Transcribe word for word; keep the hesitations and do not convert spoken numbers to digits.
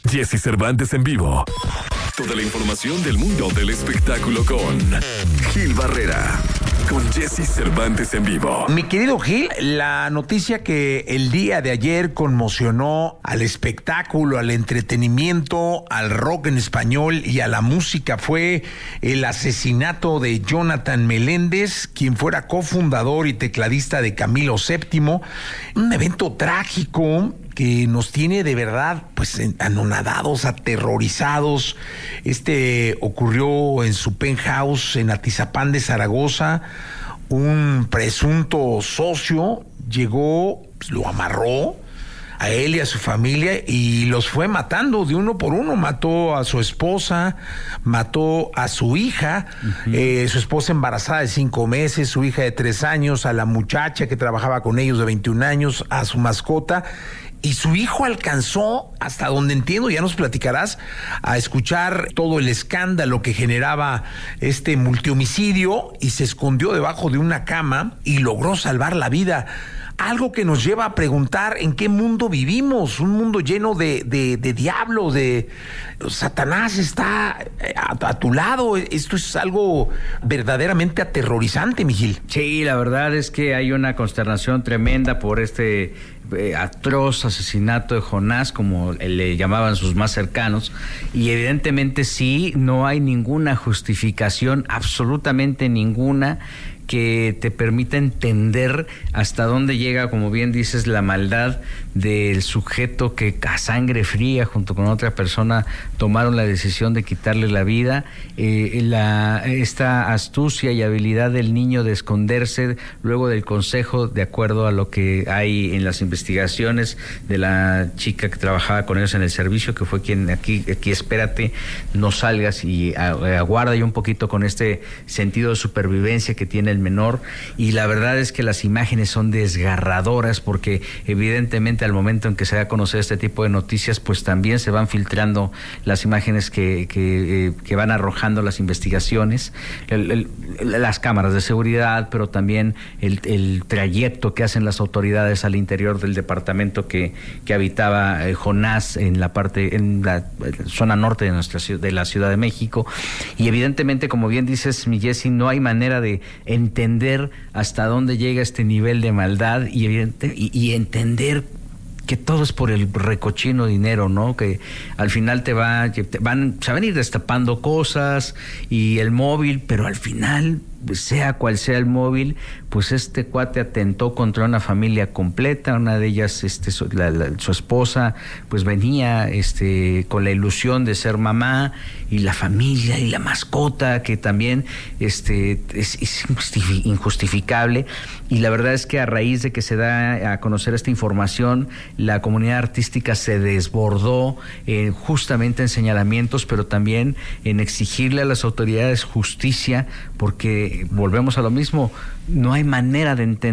Jesse Cervantes en vivo. Toda la información del mundo del espectáculo con Gil Barrera. Con Jesse Cervantes en vivo. Mi querido Gil, la noticia que el día de ayer conmocionó al espectáculo, al entretenimiento, al rock en español y a la música fue el asesinato de Jonathan Meléndez, quien fuera cofundador y tecladista de Camilo séptimo. Un evento trágico que nos tiene de verdad pues anonadados, aterrorizados. Este ocurrió en su penthouse en Atizapán de Zaragoza. Un presunto socio llegó, pues, lo amarró a él y a su familia y los fue matando de uno por uno. Mató a su esposa, mató a su hija, uh-huh. eh, su esposa embarazada de cinco meses, su hija de tres años, a la muchacha que trabajaba con ellos de veintiún años, a su mascota. Y su hijo alcanzó, hasta donde entiendo, ya nos platicarás, a escuchar todo el escándalo que generaba este multihomicidio y se escondió debajo de una cama y logró salvar la vida. Algo que nos lleva a preguntar en qué mundo vivimos, un mundo lleno de, de, de diablos, de Satanás está a, a tu lado. Esto es algo verdaderamente aterrorizante, mi Gil. Sí, la verdad es que hay una consternación tremenda por este eh, atroz asesinato de Jonás, como le llamaban sus más cercanos, y evidentemente sí, no hay ninguna justificación, absolutamente ninguna, que te permita entender hasta dónde llega, como bien dices, la maldad del sujeto que a sangre fría junto con otra persona tomaron la decisión de quitarle la vida. Eh, la, esta astucia y habilidad del niño de esconderse luego del consejo, de acuerdo a lo que hay en las investigaciones de la chica que trabajaba con ellos en el servicio, que fue quien aquí, aquí espérate, no salgas y aguarda y un poquito con este sentido de supervivencia que tiene el menor. Y la verdad es que las imágenes son desgarradoras porque evidentemente al momento en que se da a conocer este tipo de noticias, pues también se van filtrando las imágenes que, que, eh, que van arrojando las investigaciones, el, el, las cámaras de seguridad, pero también el, el trayecto que hacen las autoridades al interior del departamento que, que habitaba eh, Jonás en la parte, en la zona norte de nuestra de la Ciudad de México. Y evidentemente, como bien dices, mi Jesse, no hay manera de entender hasta dónde llega este nivel de maldad y, evidente, y, y entender que todo es por el recochino dinero, ¿no? Que al final te va, te van, se van a ir destapando cosas y el móvil, pero al final, sea cual sea el móvil, pues este cuate atentó contra una familia completa. Una de ellas, este, su, la, la, su esposa, pues venía este, con la ilusión de ser mamá, y la familia y la mascota, que también este, es, es injustificable. Y la verdad es que a raíz de que se da a conocer esta información, la comunidad artística se desbordó eh, justamente en señalamientos, pero también en exigirle a las autoridades justicia, porque volvemos a lo mismo, no hay manera de entender